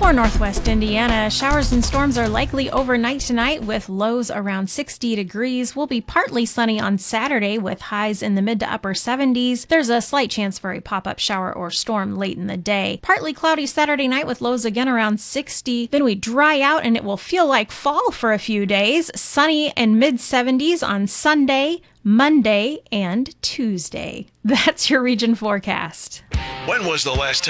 For Northwest Indiana, showers and storms are likely overnight tonight with lows around 60 degrees. Will be partly sunny on Saturday with highs in the mid to upper 70s. There's a slight chance for a pop-up shower or storm late in the day. Partly cloudy Saturday night with lows again around 60. Then we dry out and it will feel like fall for a few days. Sunny and mid 70s on Sunday, Monday, and Tuesday. That's your region forecast. When was the last time